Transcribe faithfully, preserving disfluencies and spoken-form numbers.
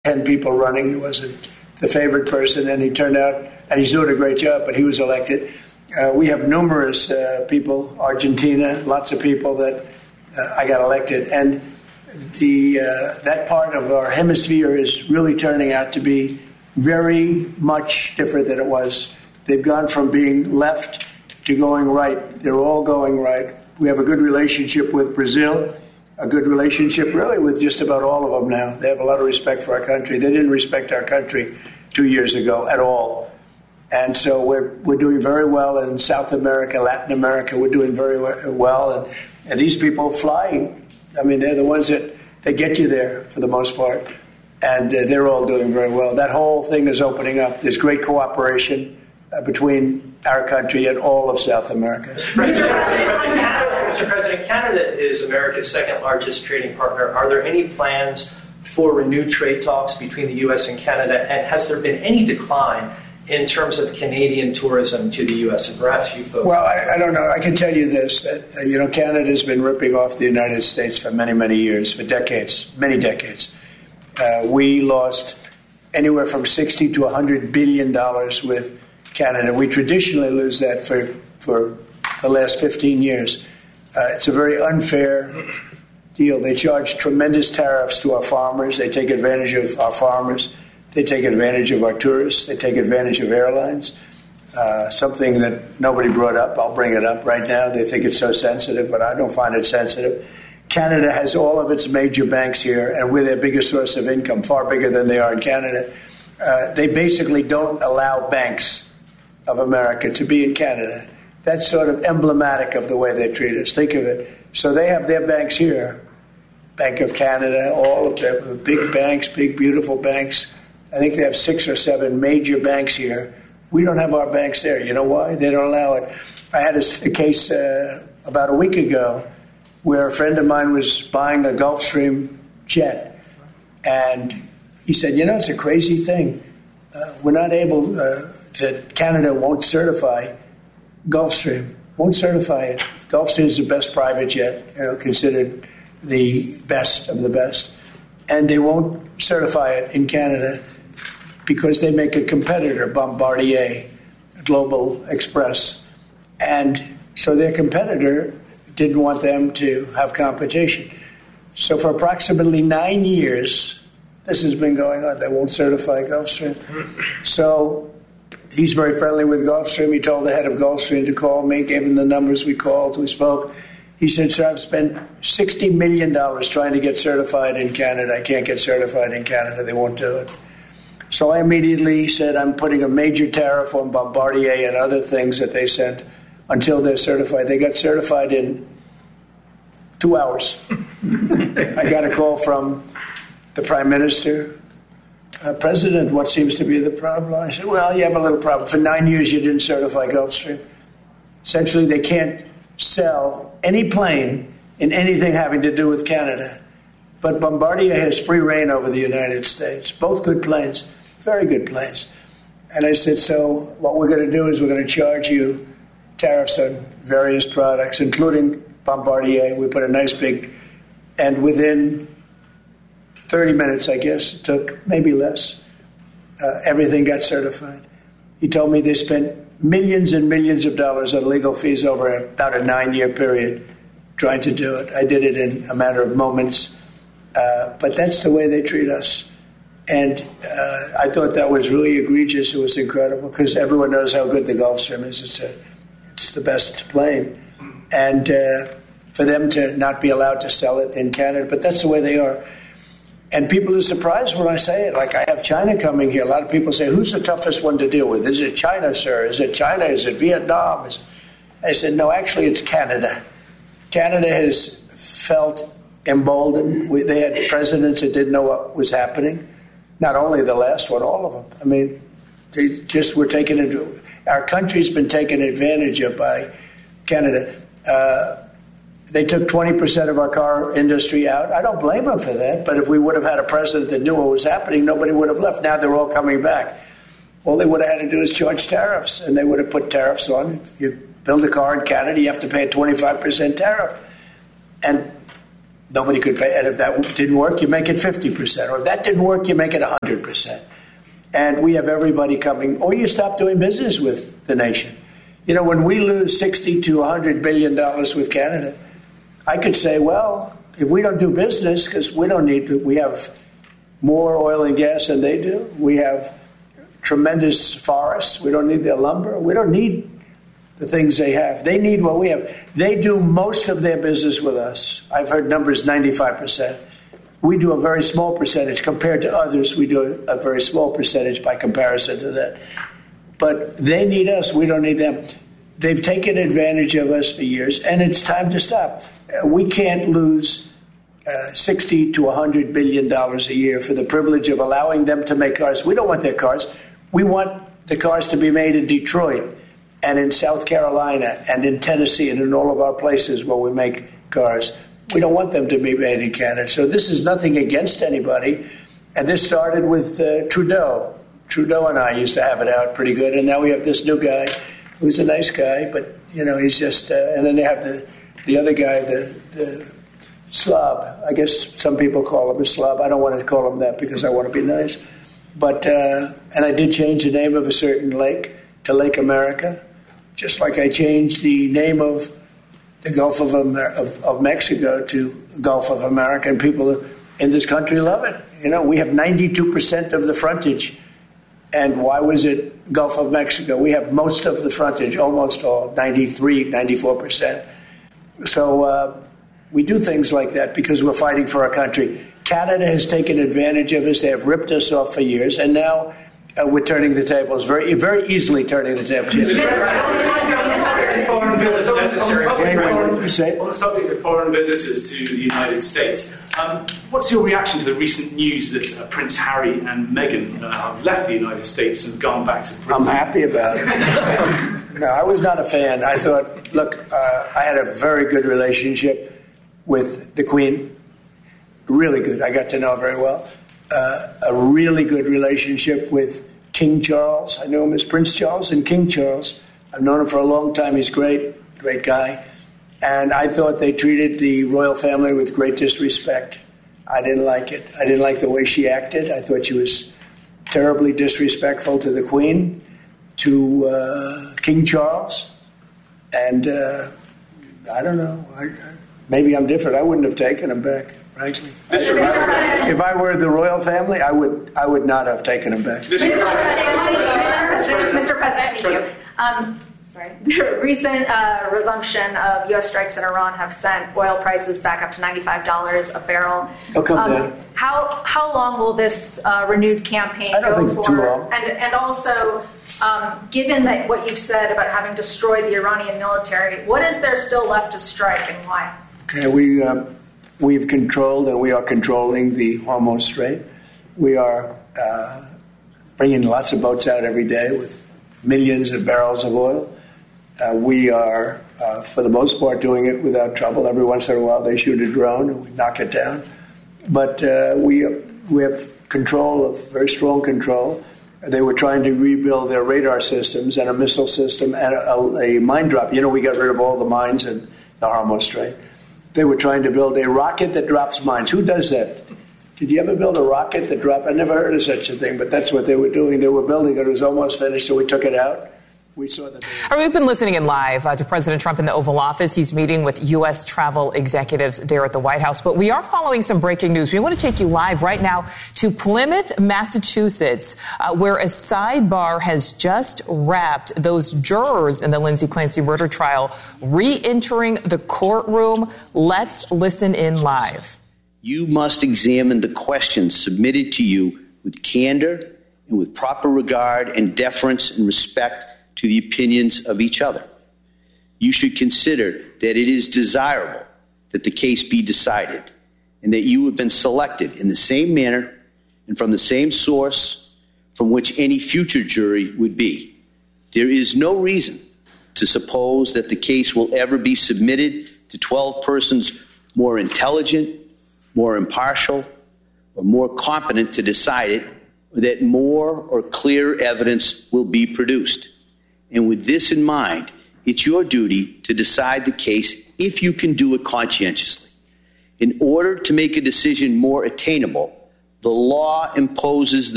ten people running. He wasn't the favorite person, and he turned out, and he's doing a great job, but he was elected. Uh, we have numerous uh, people, Argentina, lots of people that uh, I got elected. And the uh, that part of our hemisphere is really turning out to be very much different than it was. They've gone from being left to going right. They're all going right. We have a good relationship with Brazil, a good relationship really with just about all of them now. They have a lot of respect for our country. They didn't respect our country two years ago at all. And so we're we're doing very well in South America, Latin America. We're doing very well. And, and these people fly. I mean, they're the ones that, that get you there for the most part. And uh, they're all doing very well. That whole thing is opening up. There's great cooperation uh, between our country and all of South America. Mister President, Mister President, Canada is America's second largest trading partner. Are there any plans for renewed trade talks between the U S and Canada? And has there been any decline in terms of Canadian tourism to the U S? And perhaps you folks... Well, I, I don't know. I can tell you this, that, uh, you know, Canada's been ripping off the United States for many, many years, for decades, many decades. Uh, we lost anywhere from sixty to one hundred billion dollars with Canada. We traditionally lose that for, for the last fifteen years. Uh, it's a very unfair deal. They charge tremendous tariffs to our farmers. They take advantage of our farmers. They take advantage of our tourists. They take advantage of airlines, uh, something that nobody brought up. I'll bring it up right now. They think it's so sensitive, but I don't find it sensitive. Canada has all of its major banks here, and we're their biggest source of income, far bigger than they are in Canada. Uh, they basically don't allow banks of America to be in Canada. That's sort of emblematic of the way they treat us. Think of it. So they have their banks here, Bank of Canada, all of them, big banks, big, beautiful banks. I think they have six or seven major banks here. We don't have our banks there. You know why? They don't allow it. I had a, a case uh, about a week ago where a friend of mine was buying a Gulfstream jet, and he said, you know, it's a crazy thing. Uh, we're not able, uh, that Canada won't certify Gulfstream, won't certify it. Gulfstream is the best private jet, you know, considered the best of the best, and they won't certify it in Canada because they make a competitor, Bombardier, Global Express. And so their competitor didn't want them to have competition. So for approximately nine years, this has been going on. They won't certify Gulfstream. So he's very friendly with Gulfstream. He told the head of Gulfstream to call me, gave him the numbers. We called, we spoke. He said, sir, I've spent sixty million dollars trying to get certified in Canada. I can't get certified in Canada. They won't do it. So I immediately said, I'm putting a major tariff on Bombardier and other things that they sent until they're certified. They got certified in two hours. I got a call from the Prime Minister. Uh, President, what seems to be the problem? I said, well, you have a little problem. For nine years, you didn't certify Gulfstream. Essentially, they can't sell any plane in anything having to do with Canada. But Bombardier has free reign over the United States. Both good planes, very good planes. And I said, so what we're going to do is we're going to charge you tariffs on various products, including Bombardier. We put a nice big, and within thirty minutes, I guess, it took maybe less, uh, everything got certified. He told me they spent millions and millions of dollars on legal fees over about a nine-year period trying to do it. I did it in a matter of moments. Uh, but that's the way they treat us. And uh, I thought that was really egregious. It was incredible because everyone knows how good the Gulfstream is. It's, a, it's the best plane. And uh, for them to not be allowed to sell it in Canada, but that's the way they are. And people are surprised when I say it. Like, I have China coming here. A lot of people say, who's the toughest one to deal with? Is it China, sir? Is it China? Is it Vietnam? Is... I said, no, actually, it's Canada. Canada has felt emboldened. We, they had presidents that didn't know what was happening. Not only the last one, all of them. I mean, they just were taken into... Our country's been taken advantage of by Canada. Uh, They took twenty percent of our car industry out. I don't blame them for that, but if we would have had a president that knew what was happening, nobody would have left. Now they're all coming back. All they would have had to do is charge tariffs, and they would have put tariffs on. If you build a car in Canada, you have to pay a twenty-five percent tariff. And Nobody could pay. And if that didn't work, you make it fifty percent. Or if that didn't work, you make it one hundred percent. And we have everybody coming, or you stop doing business with the nation. You know, when we lose sixty to one hundred billion dollars with Canada, I could say, well, if we don't do business, because we don't need to, we have more oil and gas than they do. We have tremendous forests. We don't need their lumber. We don't need the things they have. They need what we have. They do most of their business with us. I've heard numbers ninety-five percent. We do a very small percentage compared to others. We do a very small percentage by comparison to that. But they need us. We don't need them. They've taken advantage of us for years, and it's time to stop. We can't lose uh, sixty to one hundred billion dollars a year for the privilege of allowing them to make cars. We don't want their cars. We want the cars to be made in Detroit and in South Carolina and in Tennessee and in all of our places where we make cars. We don't want them to be made in Canada. So this is nothing against anybody. And this started with uh, Trudeau. Trudeau and I used to have it out pretty good. And now we have this new guy who's a nice guy, but, you know, he's just, uh, and then they have the, the other guy, the, the slob. I guess some people call him a slob. I don't want to call him that because I want to be nice. But, uh, and I did change the name of a certain lake to Lake America, just like I changed the name of the Gulf of, Amer- of, of Mexico to Gulf of America, and people in this country love it. You know, we have ninety-two percent of the frontage. And why was it Gulf of Mexico? We have most of the frontage, almost all, ninety-three, ninety-four percent. So uh, we do things like that because we're fighting for our country. Canada has taken advantage of us. They have ripped us off for years. And now uh, we're turning the tables, very very easily turning the tables. Foreign visits necessary. Wait, wait, what did you say? On the subject of foreign visitors to the United States, um, what's your reaction to the recent news that uh, Prince Harry and Meghan uh, have left the United States and gone back to Britain? I'm happy about it. No, I was not a fan. I thought, look, uh, I had a very good relationship with the Queen. Really good. I got to know her very well. Uh, a really good relationship with King Charles. I knew him as Prince Charles and King Charles. I've known him for a long time. He's great, great guy. And I thought they treated the royal family with great disrespect. I didn't like it. I didn't like the way she acted. I thought she was terribly disrespectful to the Queen, to uh, King Charles. And uh, I don't know. I, I, maybe I'm different. I wouldn't have taken him back, frankly. If I, if I were the royal family, I would I would not have taken him back. Mister President, Mister President, thank you. Um, sorry. The recent uh, resumption of U S strikes in Iran have sent oil prices back up to ninety-five dollars a barrel. They'll come um, down. How how long will this uh, renewed campaign I don't go think for? too long. And and also, um, given that what you've said about having destroyed the Iranian military, what is there still left to strike and why? Okay, we um, we've controlled and we are controlling the Hormuz Strait. We are uh, bringing lots of boats out every day with millions of barrels of oil. Uh, we are, uh, for the most part, doing it without trouble. Every once in a while, they shoot a drone and we knock it down. But uh, we we have control, of very strong control. They were trying to rebuild their radar systems and a missile system and a, a mine drop. You know, we got rid of all the mines in the Hormuz Strait. They were trying to build a rocket that drops mines. Who does that? Did you ever build a rocket that dropped? I never heard of such a thing, but that's what they were doing. They were building it. It was almost finished, so we took it out. We saw that. All right, we've been listening in live uh, to President Trump in the Oval Office. He's meeting with U S travel executives there at the White House. But we are following some breaking news. We want to take you live right now to Plymouth, Massachusetts, uh, where a sidebar has just wrapped those jurors in the Lindsay Clancy murder trial re-entering the courtroom. Let's listen in live. You must examine the questions submitted to you with candor and with proper regard and deference and respect to the opinions of each other. You should consider that it is desirable that the case be decided and that you have been selected in the same manner and from the same source from which any future jury would be. There is no reason to suppose that the case will ever be submitted to twelve persons more intelligent, more impartial, or more competent to decide it, or that more or clearer evidence will be produced. And with this in mind, it's your duty to decide the case if you can do it conscientiously. In order to make a decision more attainable, the law imposes the